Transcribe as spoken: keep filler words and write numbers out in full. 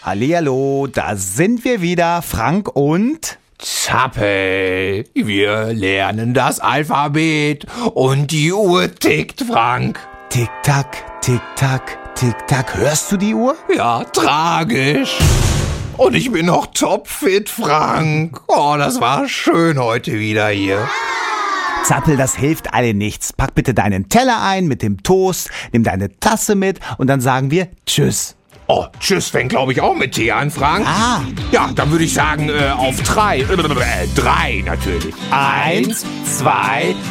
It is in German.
Hallihallo, da sind wir wieder, Frank und Zappel. Wir lernen das Alphabet und die Uhr tickt, Frank. Tick-Tack, Tick-Tack, Tick-Tack. Hörst du die Uhr? Ja, tragisch. Und ich bin noch topfit, Frank. Oh, das war schön heute wieder hier. Zappel, das hilft alle nichts. Pack bitte deinen Teller ein mit dem Toast, nimm deine Tasse mit und dann sagen wir Tschüss. Oh, tschüss fängt, glaube ich, auch mit T an, Frank. Ah. Ja, dann würde ich sagen, äh, auf drei. Äh, drei natürlich. Eins, zwei,